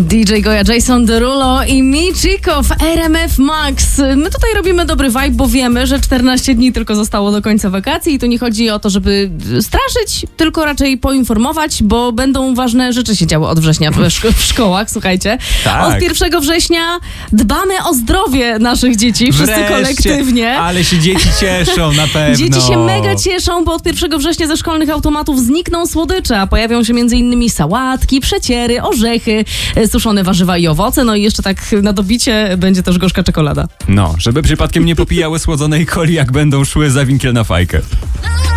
DJ Goja, Jason Derulo i Michiko w RMF Max. My tutaj robimy dobry vibe, bo wiemy, że 14 dni tylko zostało do końca wakacji i tu nie chodzi o to, żeby straszyć, tylko raczej poinformować, bo będą ważne rzeczy się działy od września w szkołach, słuchajcie. Tak. Od 1 września dbamy o zdrowie naszych dzieci, wszyscy Wreszcie, kolektywnie. ale się dzieci cieszą na pewno. Dzieci się mega cieszą, bo od 1 września ze szkolnych automatów znikną słodycze, a pojawią się m.in. sałatki, przeciery, orzechy, suszone warzywa i owoce, no i jeszcze tak na dobicie będzie też gorzka czekolada. No, żeby przypadkiem nie popijały słodzonej coli, jak będą szły za winkiel na fajkę.